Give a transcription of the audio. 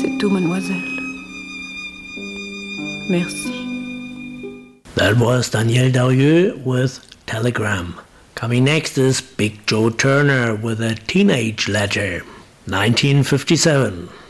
C'est tout, mademoiselle. Merci. That was Danielle Darieux with Telegram. Coming next is Big Joe Turner with a Teenage Letter, 1957.